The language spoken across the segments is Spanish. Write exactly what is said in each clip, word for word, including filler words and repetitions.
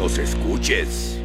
nos escuches.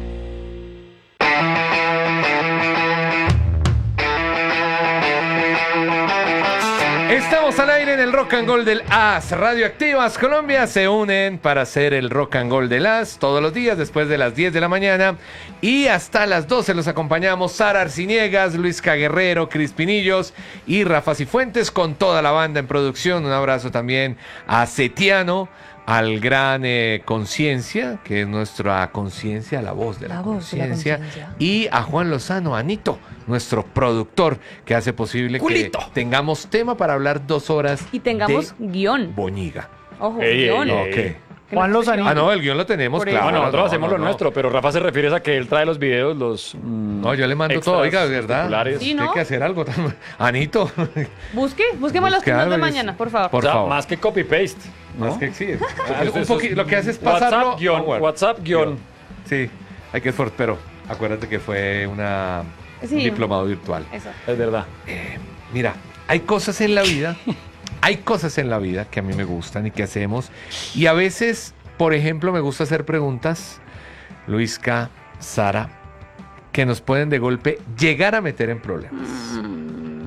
Estamos al aire en el Rock and Roll del A S. Radioactivas Colombia se unen para hacer el Rock and Roll del A S todos los días después de las diez de la mañana. Y hasta las doce los acompañamos Sara Arciniegas, Luis Caguerrero, Cris Pinillos y Rafa Cifuentes con toda la banda en producción. Un abrazo también a Setiano, al gran eh, Conciencia, que es nuestra conciencia, la voz de la, la conciencia, y a Juan Lozano, Anito, nuestro productor, que hace posible Culito. que tengamos tema para hablar dos horas y tengamos de guión. Boñiga. Ojo, ey, guión. Ey, ey. Okay. Juan Lozano. Ah, no, el guión lo tenemos, Por claro. Bueno, nosotros no, hacemos no, lo no. nuestro, pero Rafa se refiere a que él trae los videos, los... Mmm, no, yo le mando todo, oiga, de verdad. ¿Sí, no? Hay que hacer algo. Anito. Busque, busquemos los temas de mañana, por favor. Por o sea, favor. Más que copy-paste, ¿no? Más que sí. Ah, un poquito, lo que hace es pasarlo. WhatsApp guión, WhatsApp guión. Sí, hay que esforzar, pero acuérdate que fue una, sí. un diplomado virtual. Eso. Es verdad. Eh, mira, hay cosas en la vida, hay cosas en la vida que a mí me gustan y que hacemos. Y a veces, por ejemplo, me gusta hacer preguntas, Luisca, Sara, que nos pueden de golpe llegar a meter en problemas. Mm.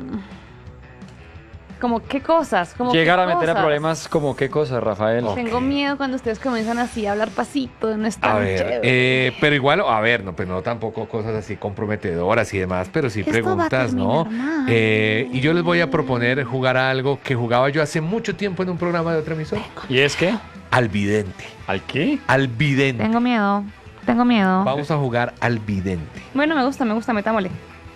¿Como qué cosas? ¿Como Llegar qué a meter cosas? a problemas, ¿como qué cosas, Rafael? Okay. Tengo miedo cuando ustedes comienzan así a hablar pasito, no es tan A ver, chévere. eh, pero igual, a ver, no, pues no tampoco cosas así comprometedoras y demás, pero sí Esto preguntas, ¿no? mal. Eh, y yo les voy a proponer jugar a algo que jugaba yo hace mucho tiempo en un programa de otra emisora. ¿Y es qué? Al vidente. ¿Al qué? Al vidente. Tengo miedo, tengo miedo. Vamos a jugar al vidente. Bueno, me gusta, me gusta, metámosle.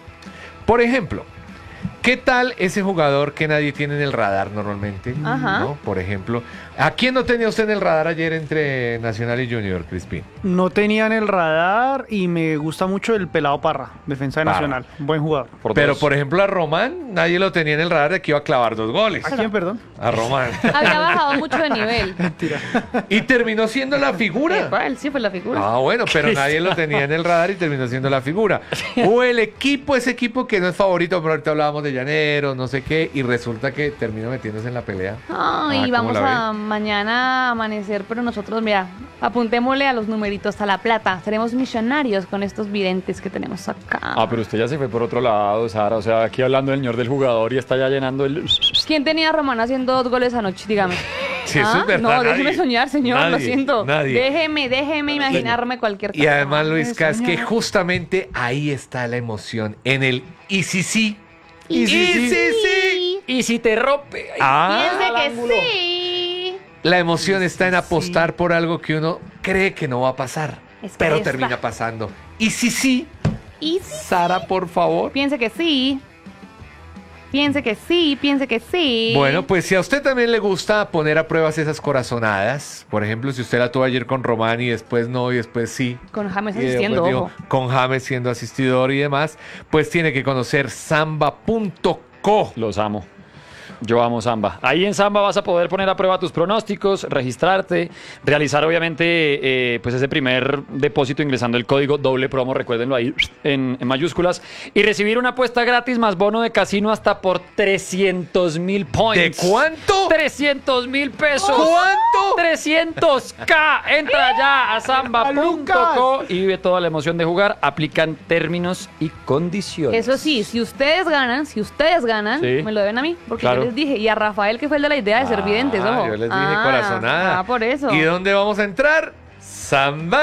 Por ejemplo, ¿qué tal ese jugador que nadie tiene en el radar normalmente? Ajá. ¿No? Por ejemplo, ¿a quién no tenía usted en el radar ayer entre Nacional y Junior, Crispín? No tenía en el radar y me gusta mucho el Pelado Parra, defensa de Parra. Nacional. Buen jugador. Por Pero, dos. por ejemplo, a Román nadie lo tenía en el radar de que iba a clavar dos goles. ¿A quién, perdón? A Román. Había bajado mucho de nivel. Mentira. Y terminó siendo la figura. Epa, él sí fue la figura. Ah, bueno, pero nadie lo tenía en el radar y terminó siendo la figura. O el equipo, ese equipo que no es favorito, pero ahorita hablábamos de Llanero, no sé qué, y resulta que terminó metiéndose en la pelea. Ay, Ah, ¿cómo vamos la a mañana a amanecer, pero nosotros, mira, apuntémosle a los numeritos a la plata. Seremos millonarios con estos videntes que tenemos acá. Ah, pero usted ya se fue por otro lado, Sara. O sea, aquí hablando del señor del jugador y está ya llenando el... ¿Quién tenía a Román haciendo dos goles anoche? Dígame. Sí, eso ¿Ah? es verdad. No, nadie, déjeme soñar, señor, lo nadie, siento. Nadie. Déjeme, déjeme imaginarme cualquier cosa. Y además, Luisca, Ay, es que señor. justamente ahí está la emoción, en el y si sí. Y si sí. sí. Y si te rompe... Ah, Piense que sí. la emoción está en apostar por algo que uno cree que no va a pasar, Es que pero está. termina pasando. Y si sí, Y sí. Sara, por favor. Piense que sí. Piense que sí, piense que sí. Bueno, pues si a usted también le gusta poner a pruebas esas corazonadas, por ejemplo, si usted la tuvo ayer con Román y después no y después sí, Con James y después asistiendo, dijo, ojo. con James siendo asistidor y demás, pues tiene que conocer samba punto co. Los amo. Yo amo Samba. Ahí en Samba vas a poder poner a prueba tus pronósticos, registrarte, realizar obviamente eh, pues ese primer depósito ingresando el código doble promo, recuérdenlo ahí en, en mayúsculas, y recibir una apuesta gratis más bono de casino hasta por trescientos mil ¿De points. cuánto? trescientos mil pesos. ¿Cuánto? trescientos K. Entra ya a samba punto co y vive toda la emoción de jugar. Aplican términos y condiciones. Eso sí, si ustedes ganan, si ustedes ganan, Sí. me lo deben a mí, porque Claro. yo les dije, y a Rafael, que fue el de la idea de ser videntes, Ah, ojo. yo les dije Ah, corazonada. Ah, por eso. ¿Y dónde vamos a entrar? Samba.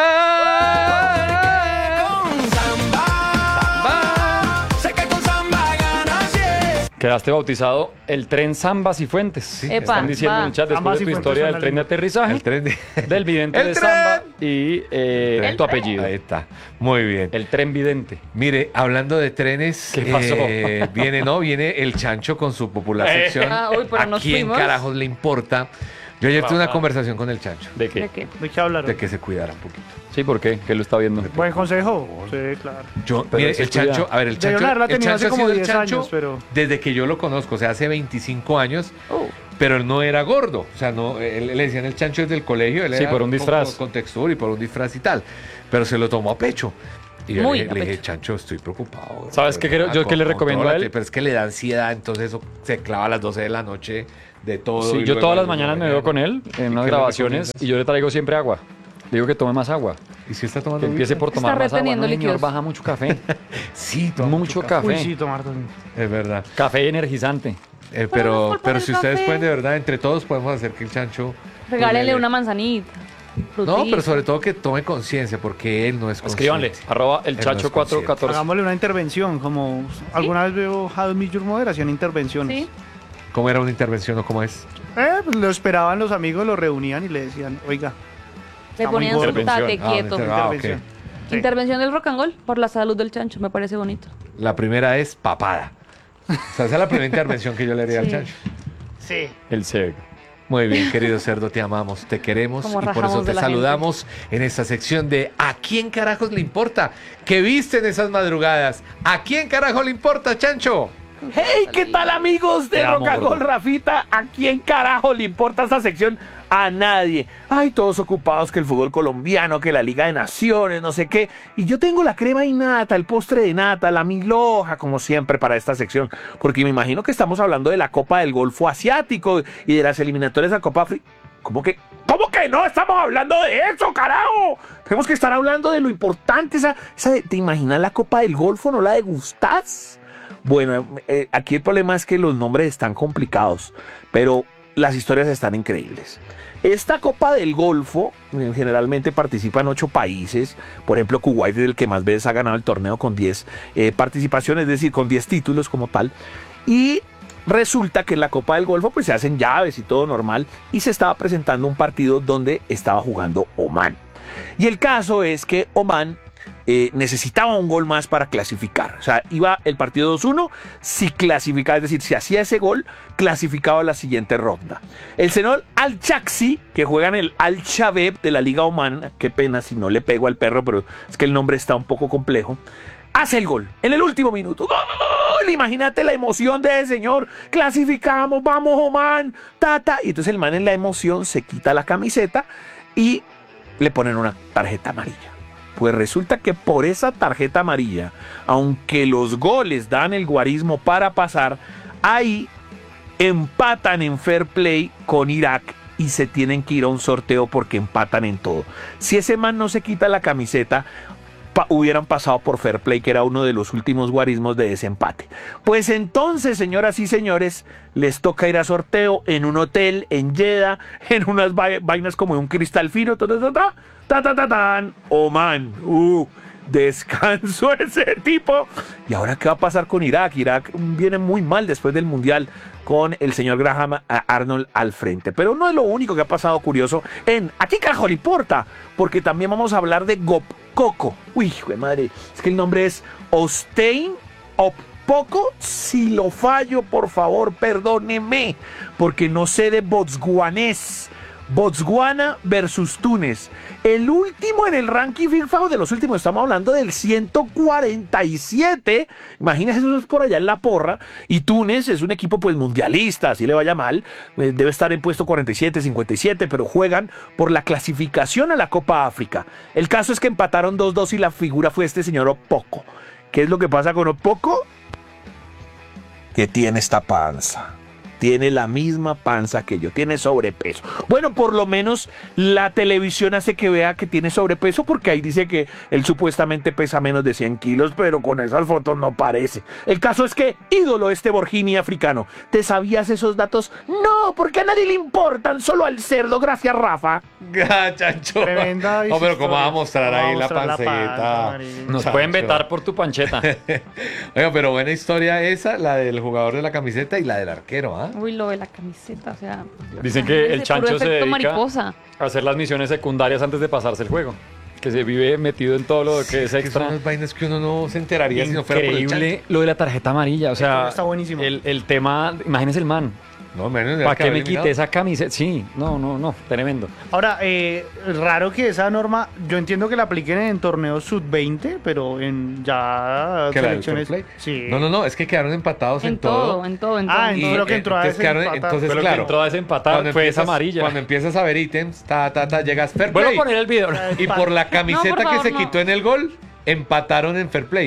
Quedaste bautizado el tren Samba Cifuentes. Epa, Están diciendo va. en el chat después Samba de tu Cifuentes historia del suena tren de lindo. aterrizaje, El tren de... del vidente ¡El de tren! Samba y eh, El tu tren. apellido. Ahí está. Muy bien. El tren vidente. Mire, hablando de trenes, ¿Qué pasó? eh, viene, ¿no? Viene el Chancho con su popular Eh. sección. Ah, uy, pero ¿A nos quién fuimos. carajos le importa? Yo ayer tuve una conversación con el Chancho ¿De qué? ¿De qué? ¿De qué hablaron? de que se cuidara un poquito. Sí, ¿por qué? ¿Qué lo está viendo? Buen consejo. Sí, claro. Yo, Pero mire, él se el Chancho, cuida. a ver, el Debió Chancho, haberla el tenido Chancho hace ha como sido el diez Chancho años, pero- desde que yo lo conozco, o sea, hace veinticinco años. Oh. Pero él no era gordo, o sea, no, él, le decían el Chancho desde el colegio, él Sí, era por un con- disfraz. Con, con textura y por un disfraz y tal, pero se lo tomó a pecho. Y yo Muy le, a le dije, pecho. Chancho, estoy preocupado. ¿Sabes qué creo- yo qué le recomiendo a él? Pero es que le da ansiedad, entonces eso se clava a las doce de la noche de todo. Sí, y yo luego todas a las mañanas me veo con él en ¿Y unas qué le grabaciones recomiendas? y yo le traigo siempre agua. Digo que tome más agua. ¿Y si está tomando Que empiece agüita? por tomar Está más agua. reteniendo No, señor, líquidos. baja mucho café. Sí, toma mucho café. café. Uy, sí, tomar también. Es verdad. Café energizante. Eh, Pero no es pero culpa pero del si ustedes café. pueden, de verdad, entre todos podemos hacer que el chancho... Regálenle pues, una manzanita. No, frutita. pero sobre todo que tome conciencia, porque él no es consciente. Escríbanle, arroba el Él no chacho es cuatro consciente. catorce. Hagámosle una intervención, como alguna vez veo How I Met Your Mother, hacían intervenciones. Sí. ¿Cómo era una intervención o cómo es? Eh, pues lo esperaban los amigos, lo reunían y le decían, oiga, Le Está muy ponían gordo. su tate Intervención. Ah, quieto. una inter- Ah, ok. intervención. Sí. Intervención del rock and roll por la salud del chancho, me parece bonito. La primera es papada. O sea, esa es la primera intervención que yo le haría al Sí. chancho. Sí. El cerdo. Muy bien, querido cerdo, te amamos, te queremos Como y por rajamos eso de te la saludamos en esta sección de ¿a quién carajos le importa? ¿Qué viste en esas madrugadas? ¿A quién carajo le importa, chancho? Hey, ¿qué tal amigos de Te amo, Rock and Roll, gordo. Rafita? ¿A quién carajo le importa esta sección? A nadie. Ay, todos ocupados que el fútbol colombiano, que la Liga de Naciones, no sé qué. Y yo tengo la crema y nata, el postre de nata, la milhoja, como siempre, para esta sección. Porque me imagino que estamos hablando de la Copa del Golfo Asiático y de las eliminatorias a Copa África. ¿Cómo que? ¿Cómo que no? Estamos hablando de eso, carajo. Tenemos que estar hablando de lo importante. Esa, esa de- ¿te imaginas la Copa del Golfo? ¿No la degustás? Bueno, eh, aquí el problema es que los nombres están complicados, pero las historias están increíbles. Esta Copa del Golfo eh, generalmente participan ocho países. Por ejemplo, Kuwait es el que más veces ha ganado el torneo con diez eh, participaciones, es decir, con diez títulos como tal. Y resulta que en la Copa del Golfo pues se hacen llaves y todo normal, y se estaba presentando un partido donde estaba jugando Omán. Y el caso es que Omán eh, necesitaba un gol más para clasificar. O sea, iba el partido dos uno, si clasificaba, es decir, si hacía ese gol, clasificaba a la siguiente ronda. El señor Al-Chaksi, que juega en el Al-Shabab de la Liga Oman, qué pena si no le pego al perro, pero es que el nombre está un poco complejo, hace el gol en el último minuto. ¡Gol! Imagínate la emoción de ese señor. Clasificamos, vamos Oman, tata. Y entonces el man en la emoción se quita la camiseta y le ponen una tarjeta amarilla. Pues resulta que por esa tarjeta amarilla, aunque los goles dan el guarismo para pasar, ahí empatan en fair play con Irak y se tienen que ir a un sorteo porque empatan en todo. Si ese man no se quita la camiseta, pa- hubieran pasado por fair play, que era uno de los últimos guarismos de desempate. Pues entonces, señoras y señores, les toca ir a sorteo en un hotel en Jeddah, en unas va- vainas como un cristal fino, ta ta ta ta, ta ta ta tan. Oman, uh, descanso ese tipo. ¿Y ahora qué va a pasar con Irak? Irak viene muy mal después del Mundial con el señor Graham Arnold al frente. Pero no es lo único que ha pasado curioso en ¿a qué carajo le importa? Porque también vamos a hablar de Gopcoco. Uy, hijo de madre, es que el nombre es Ostein Oppoco. Si lo fallo, por favor, perdóneme, porque no sé de botswanés. Botswana versus Túnez. El último en el ranking FIFA de los últimos, estamos hablando del ciento cuarenta y siete. Imagínense, eso es por allá en la porra. Y Túnez es un equipo pues mundialista, así le vaya mal. eh, Debe estar en puesto cuarenta y siete, cincuenta y siete, pero juegan por la clasificación a la Copa África. El caso es que empataron dos dos y la figura fue este señor Oppoco. ¿Qué es lo que pasa con Oppoco? Que tiene esta panza. Tiene la misma panza que yo, tiene sobrepeso. Bueno, por lo menos la televisión hace que vea que tiene sobrepeso, porque ahí dice que él supuestamente pesa menos de cien kilos, pero con esas fotos no parece. El caso es que, ídolo este Borghini africano, ¿te sabías esos datos? No, porque a nadie le importan, solo al cerdo. Gracias, Rafa. Ah, chancho. Tremenda No, pero ¿cómo historia. va a mostrar ¿Cómo va a ahí la mostrar la panceta? panza, marica? Nos Chancho. pueden vetar por tu pancheta. Oiga, pero buena historia esa, la del jugador de la camiseta y la del arquero, ¿ah? Uy, lo de la camiseta, o sea. Dicen que el ese chancho puro se efecto dedica mariposa. a hacer las misiones secundarias antes de pasarse el juego. Que se vive metido en todo lo que es que son extra. unas vainas que uno no se enteraría si no fuera por el Increíble lo de la tarjeta amarilla. O sea, Está buenísimo. El, el tema, imagínese el man. chancho. No, menos ¿Para qué me quité esa camiseta? Sí, no, no, no, tremendo. Ahora, eh, raro que esa norma, yo entiendo que la apliquen en torneos sub veinte, pero en ya ¿Que la del selecciones. fair play? Sí. No, no, no, es que quedaron empatados en, En todo, en todo, en todo. Ah, en y todo. creo que entró a entonces, quedaron- desempatar. entonces, Pero claro, que entró a desempatar cuando fue esa empiezas- amarilla. Cuando empiezas a ver ítems, ta, ta, ta, llegas fair ¿Puedo play. poner el video? Y por la camiseta No, por que favor, se no. quitó en el gol, empataron en fair play.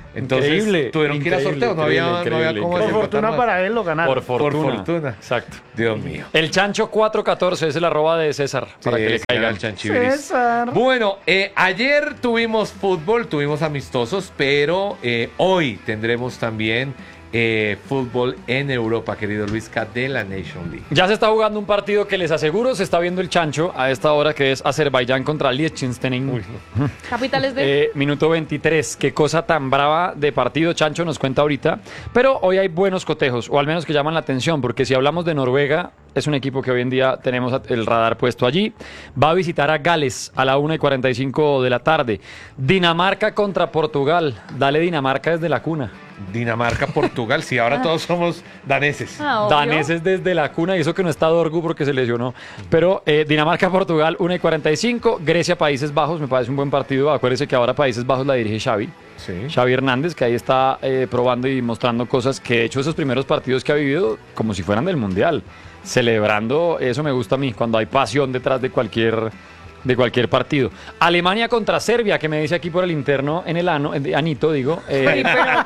Entonces Increíble, tuvieron que ir a increíble, sorteo, no había, increíble, no había increíble, cómo Por desempatar fortuna más. para él lo ganaron. Por fortuna. Por fortuna. Exacto. Dios mío. El Chancho cuatro catorce es el arroba de César, para Sí, que le sí, caigan. al Chanchibiris. César. Bueno, eh, ayer tuvimos fútbol, tuvimos amistosos, pero eh, hoy tendremos también eh, fútbol en Europa, querido Luisca, de la Nation League. Ya se está jugando un partido que les aseguro se está viendo el Chancho a esta hora, que es Azerbaiyán contra Liechtenstein. Uy, no. Capitales de... Eh, minuto veintitrés. Qué cosa tan brava de partido, Chancho nos cuenta ahorita. Pero hoy hay buenos cotejos, o al menos que llaman la atención, porque si hablamos de Noruega, es un equipo que hoy en día tenemos el radar puesto allí. Va a visitar a Gales a la una y cuarenta y cinco de la tarde. Dinamarca contra Portugal. Dale Dinamarca desde la cuna. Dinamarca, Portugal, sí, ahora todos somos daneses. Ah, obvio. Daneses desde la cuna, y eso que no está Dorgu porque se lesionó. Pero eh, Dinamarca, Portugal, una y cuarenta y cinco. Grecia, Países Bajos, me parece un buen partido. Acuérdense que ahora Países Bajos la dirige Xavi. Sí. Xavi Hernández, que ahí está eh, probando y mostrando cosas que, de hecho, esos primeros partidos que ha vivido, como si fueran del Mundial. Celebrando, eso me gusta a mí, cuando hay pasión detrás de cualquier, de cualquier partido. Alemania contra Serbia, que me dice aquí por el interno, en el ano, en- anito, digo. eh, Ay,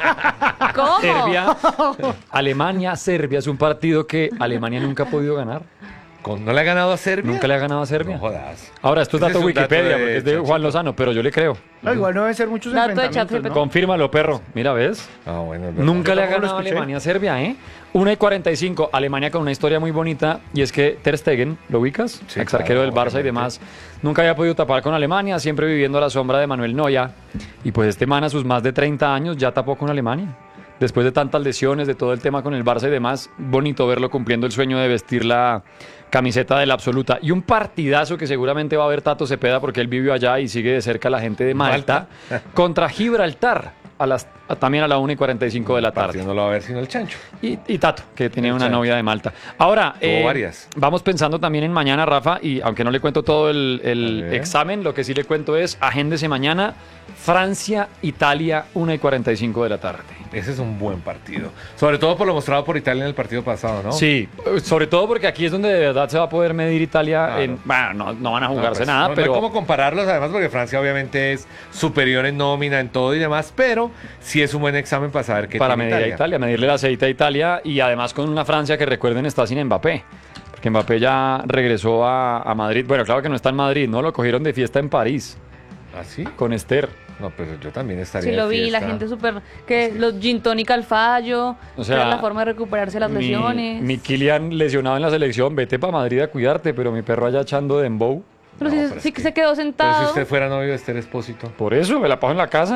pero- ¿Cómo? Serbia, Alemania, Serbia, es un partido que Alemania nunca ha podido ganar. ¿Con- ¿No le ha ganado a Serbia? Nunca le ha ganado a Serbia. No jodas. Ahora, esto es Ese dato es un dato Wikipedia, de porque es de Chanchito. Juan Lozano, pero yo le creo. No, igual no deben ser muchos Dato de enfrentamientos, chat, ¿no? Confírmalo, perro. Mira, ¿ves? Ah, bueno, es verdad. Nunca le ha tampoco lo ganado a escuché. Alemania a Serbia, ¿eh? una y cuarenta y cinco, Alemania con una historia muy bonita, y es que Ter Stegen, ¿lo ubicas? Sí, Ex arquero claro, del Barça y obviamente. demás, nunca había podido tapar con Alemania, siempre viviendo a la sombra de Manuel Neuer. Y pues este man a sus más de treinta años ya tapó con Alemania. Después de tantas lesiones, de todo el tema con el Barça y demás, bonito verlo cumpliendo el sueño de vestir la camiseta de la absoluta. Y un partidazo que seguramente va a ver Tato Cepeda, porque él vivió allá y sigue de cerca a la gente de Malta, contra Gibraltar, a las, a- también a la una y cuarenta y cinco de la tarde. Partido no lo va a ver sino el Chancho. Y, y Tato, que tenía El una Chancho. novia de Malta. Ahora, Tuvo varias. vamos pensando también en mañana, Rafa, y aunque no le cuento todo el, el A ver. examen, lo que sí le cuento es, agéndese mañana, Francia, Italia, una y cuarenta y cinco de la tarde. Ese es un buen partido. Sobre todo por lo mostrado por Italia en el partido pasado, ¿no? Sí, eh, sobre todo porque aquí es donde de verdad se va a poder medir Italia. Claro. En, bueno, no, no van a No, jugarse pues, nada, no, pero no hay cómo compararlos, además, porque Francia obviamente es superior en nómina, en todo y demás, pero sí es un buen examen para saber qué para tiene medir a Italia, medirle el aceite a Italia, y además con una Francia que, recuerden, está sin Mbappé. Porque Mbappé ya regresó a, a Madrid. Bueno, claro que no está en Madrid, ¿no? Lo cogieron de fiesta en París ¿Ah, sí? con Esther. No, pero yo también estaría Sí, lo de vi, la fiesta. gente súper. Que los gin tonic al fallo. O sea, era la forma de recuperarse de las Mi, lesiones. mi Kylian lesionado en la selección, vete para Madrid a cuidarte, pero mi perro allá echando dembow. Pero No, sí, pero sí es que que- se quedó Pero si sentado. usted fuera novio de Esther Expósito. Por eso me la paso en la casa.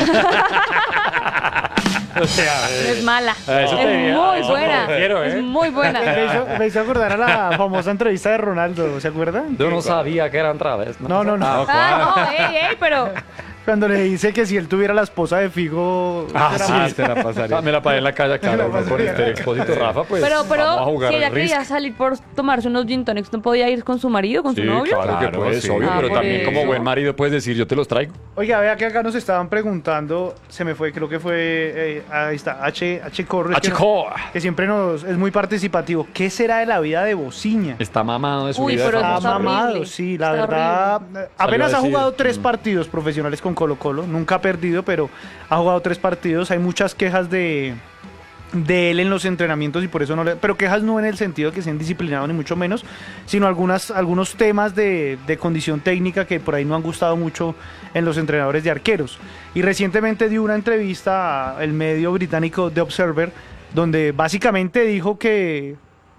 O sea, Es mala. A eso es te- a muy eso buena. me refiero, ¿eh? Es muy buena. Me hizo, me hizo acordar a la famosa entrevista de Ronaldo, ¿se acuerdan? yo no sabía que eran traves. No, no, no. Ah, no, ey, ey, pero. Cuando le dice que si él tuviera la esposa de Figo... Ah, era sí, más- te la pasaría. Ah, me la pagué en la calle, Me claro, la uno con pasaría. este expósito Rafa, pues Pero, vamos a pero, jugar si ella al quería Risk. salir por tomarse unos gin tonics, ¿no podía ir con su marido, con Sí, su novio? claro que Claro, puedes, sí. obvio, Ah, pero por también como eso. buen marido puedes decir, yo te los traigo. Oiga, vea que acá nos estaban preguntando, se me fue, creo que fue, eh, ahí está, H, H. Corre, que, nos- H. que siempre nos es muy participativo. ¿Qué será de la vida de Bociña? Está mamado de su Uy, vida. pero de eso Está famoso. horrible. mamado, sí, la Está verdad. eh, Apenas a ha decir, jugado tres mm. partidos profesionales con Colo Colo, nunca ha perdido, pero ha jugado tres partidos. Hay muchas quejas de, de él en los entrenamientos y por eso no le. Pero quejas no en el sentido de que sean disciplinados ni mucho menos, sino algunas, algunos temas de, de condición técnica que por ahí no han gustado mucho en los entrenadores de arqueros. Y recientemente dio una entrevista al medio británico The Observer, donde básicamente dijo que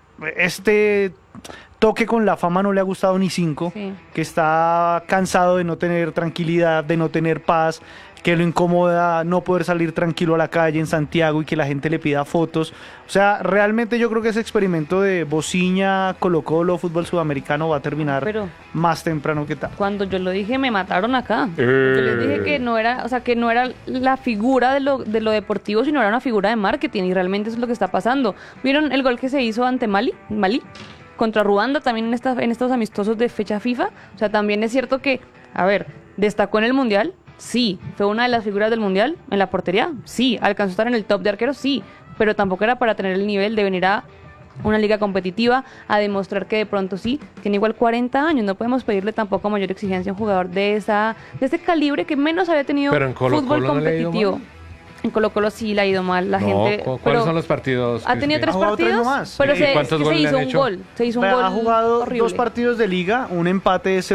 este toque con la fama no le ha gustado ni cinco, Sí. que está cansado de no tener tranquilidad, de no tener paz, que lo incomoda no poder salir tranquilo a la calle en Santiago y que la gente le pida fotos. O sea, realmente yo creo que ese experimento de Bociña, Colo Colo, fútbol sudamericano va a terminar Pero- más temprano que tarde. Cuando yo lo dije, me mataron acá. Eh. Yo les dije que no era, o sea, que no era la figura de lo, de lo deportivo, sino era una figura de marketing, y realmente eso es lo que está pasando. ¿Vieron el gol que se hizo ante Mali? Mali contra Ruanda también en, esta, en estos amistosos de fecha FIFA. O sea, también es cierto que, a ver, destacó en el Mundial, sí. Fue una de las figuras del Mundial en la portería, sí. Alcanzó a estar en el top de arqueros, sí. Pero tampoco era para tener el nivel de venir a una liga competitiva a demostrar que de pronto sí, tiene igual cuarenta años. No podemos pedirle tampoco mayor exigencia a un jugador de esa de ese calibre que menos había tenido Pero en Colo fútbol Colo no le ha ido competitivo. mal. En Colo Colo sí le ha ido mal. La No, gente. ¿cu- ¿cuáles pero son los partidos? Ha tenido Cristi? tres Ha jugado tres partidos, nomás. pero ¿Y se, cuántos es que se goles le hizo han un hecho? gol. Se hizo un Vea, gol ha jugado horrible. dos partidos de liga, un empate de